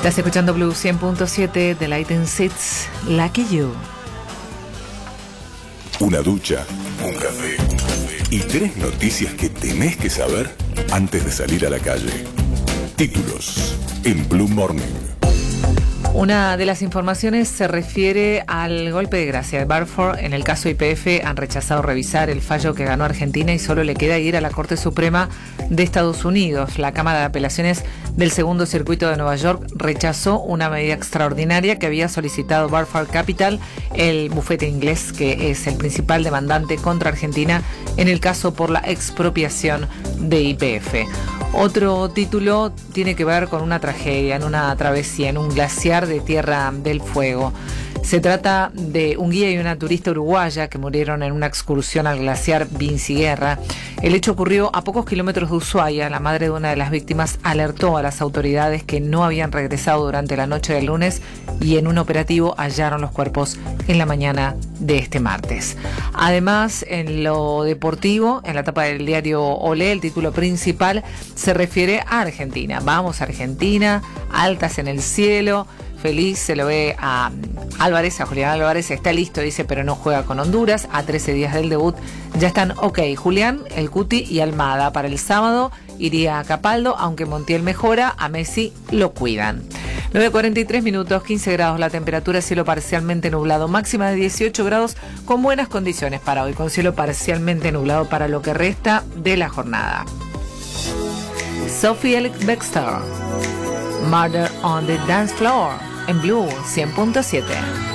Estás escuchando Blue 100.7 de Light and Seats, Lucky You. Una ducha, un café y 3 noticias que tenés que saber antes de salir a la calle. Títulos en Blue Morning. Una de las informaciones se refiere al golpe de gracia de Burford. En el caso YPF han rechazado revisar el fallo que ganó Argentina y solo le queda ir a la Corte Suprema de Estados Unidos. La Cámara de Apelaciones del Segundo Circuito de Nueva York rechazó una medida extraordinaria que había solicitado Burford Capital, el bufete inglés que es el principal demandante contra Argentina en el caso por la expropiación de YPF. Otro título tiene que ver con una tragedia, en una travesía, en un glaciar de Tierra del Fuego. Se trata de un guía y una turista uruguaya que murieron en una excursión al glaciar Vinciguerra. El hecho ocurrió a pocos kilómetros de Ushuaia. La madre de una de las víctimas alertó a las autoridades que no habían regresado durante la noche del lunes y en un operativo hallaron los cuerpos en la mañana de este martes. Además, en lo deportivo, en la tapa del diario Olé, el título principal se refiere a Argentina. Vamos a Argentina, altas en el cielo. Feliz se lo ve a Álvarez, a Julián Álvarez, está listo, dice, pero no juega con Honduras. A 13 días del debut ya están ok. Julián, el Cuti y Almada. Para el sábado iría a Capaldo, aunque Montiel mejora, a Messi lo cuidan. 9:43, 15 grados la temperatura, cielo parcialmente nublado, máxima de 18 grados con buenas condiciones para hoy, con cielo parcialmente nublado para lo que resta de la jornada. Sophie Ellis-Bextor, Murder on the Dance Floor, en Blue 100.7.